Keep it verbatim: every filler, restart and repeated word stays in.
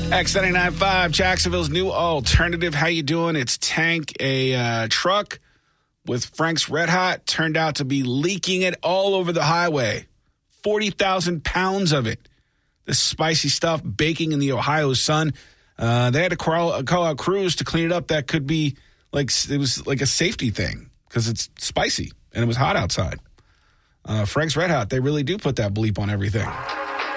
X ninety-nine point five, Jacksonville's new alternative. How you doing? It's Tank, a uh, truck with Frank's Red Hot. Turned out to be leaking it all over the highway. forty thousand pounds of it. This spicy stuff baking in the Ohio sun. Uh, they had to call, call out crews to clean it up. That could be like, it was like a safety thing because it's spicy and it was hot outside. Uh, Frank's Red Hot, they really do put that bleep on everything.